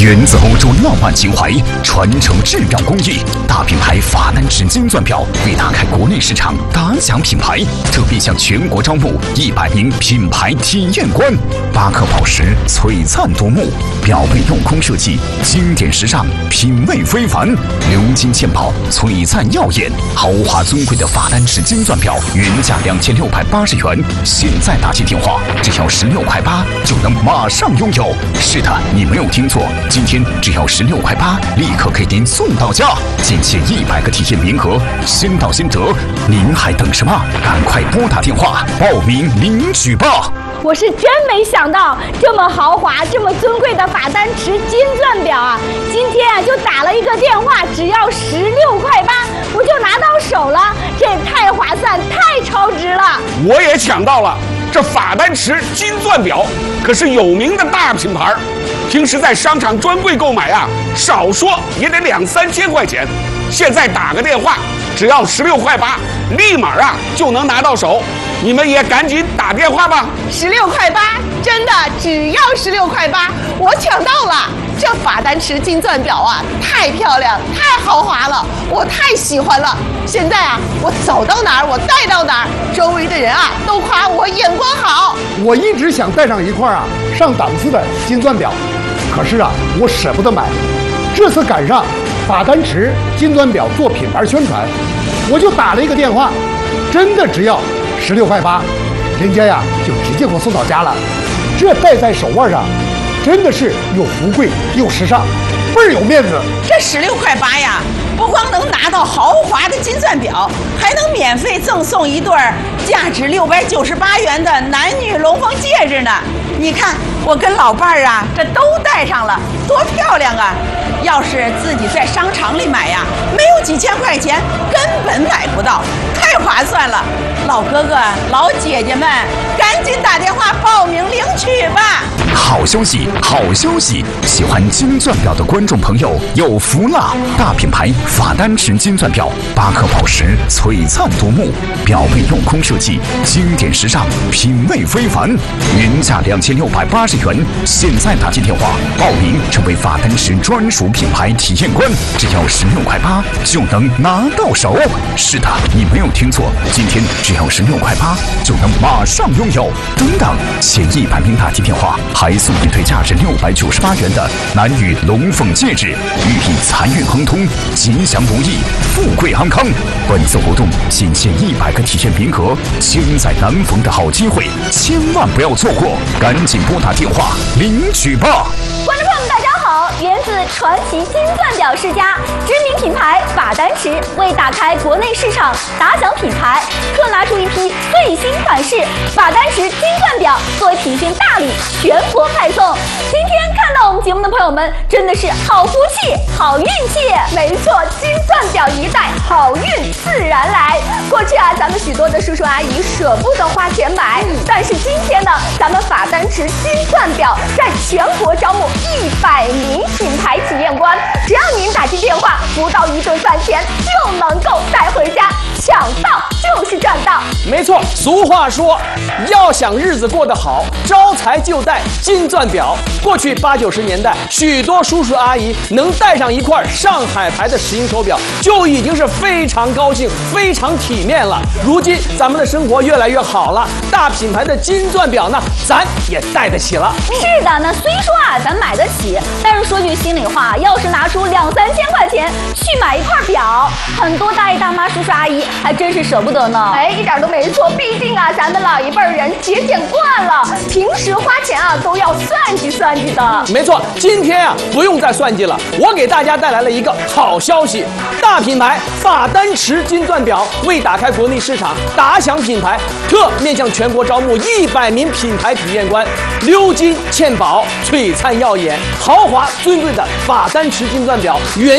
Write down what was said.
源自欧洲浪漫情怀，传承质量工艺。大品牌法丹池金钻表为打开国内市场，打响品牌，特别向全国招募100名品牌体验官。巴克宝石璀璨夺目，表背镂空设计，经典时尚，品味非凡。鎏金嵌宝，璀璨耀眼，豪华尊贵的法丹池金钻表，原价2680元，现在打起电话，只要16.8块就能马上拥有。是的，你没有听错，今天只要16.8块，立刻给您送到家。仅限100个体验名额，先到先得，您还等什么？赶快拨打电话报名领取吧！ 我是真没想到，这么豪华、这么尊贵的法丹池金钻表啊，今天啊就打了一个电话，只要16.8块，我就拿到手了，这也太划算、太超值了。 我也抢到了，这法丹池金钻表可是有名的大品牌，平时在商场专柜购买啊，少说也得2-3千块钱，现在打个电话，只要16.8块，立马啊就能拿到手。你们也赶紧打电话吧 ！16.8块，真的只要16.8块，我抢到了！这法丹池金钻表啊，太漂亮，太豪华了，我太喜欢了。现在啊，我走到哪儿，我戴到哪儿，周围的人啊都夸我眼光好。 我一直想戴上一块上档次的金钻表，可是啊，我舍不得买。这次赶上法丹池金钻表做品牌宣传，我就打了一个电话，真的只要16.8块，人家呀就直接给我送到家了。这戴在手腕上，真的是又富贵又时尚，倍儿有面子。 这16.8块呀，不光能拿到豪华的金钻表，还能免费赠送一对价值698元的男女龙凤戒指呢。你看，我跟老伴儿啊，这都戴上了，多漂亮啊！要是自己在商场里买呀，没有几千块钱，根本买不到，太划算了。老哥哥、老姐姐们，赶紧打电话报名领取吧！ 好消息，好消息！喜欢金钻表的观众朋友有福了！大品牌法丹池金钻表，巴克宝石璀璨夺目，表背镂空设计，经典时尚，品味非凡。原价2680元，现在打进电话报名，成为法丹池专属品牌体验官，只要16.8块就能拿到手。是的，你没有听错，今天只要16.8块就能马上拥有。等等，前100名打进电话，还送一对价值698元的男女龙凤戒指，寓意财运亨通、吉祥如意、富贵安康。本次活动仅限100个体验名额，千载难逢的好机会，千万不要错过！赶紧拨打电话领取吧！ 观众朋友们，大家好！源自传奇金钻表世家，知名品牌法丹池为打开国内市场、打响品牌，特拿出一批最新款式法丹池金钻表作为品宣大礼，全国派送。今天看到我们节目的朋友们，真的是好福气、好运气。没错，金钻表一戴，好运自然来。过去啊，咱们许多的叔叔阿姨舍不得花钱买，但是今天呢，咱们法丹池金钻表在全国招募100名品牌体验官，只要您打进电话，不到1顿饭钱就能够带回家，抢到就是赚到。 没错，俗话说，要想日子过得好，招财就戴金钻表。过去80、90年代，许多叔叔阿姨能戴上一块上海牌的石英手表，就已经是非常高兴、非常体面了。如今咱们的生活越来越好了，大品牌的金钻表呢，咱也戴得起了。 是的，那虽说啊，咱买得起，但是说句心里话，要是拿出2-3千块钱去买一块表，很多大爷大妈、叔叔阿姨还真是舍不得呢。哎，一点都没错，毕竟啊，咱们老一辈人节俭惯了，平时花钱啊都要算计算计的。 没错，今天啊不用再算计了，我给大家带来了一个好消息，大品牌法丹池金钻表为打开国内市场、打响品牌，特面向全国招募100名品牌体验官，鎏金嵌宝，璀璨耀眼，豪华尊贵的法丹池金钻表原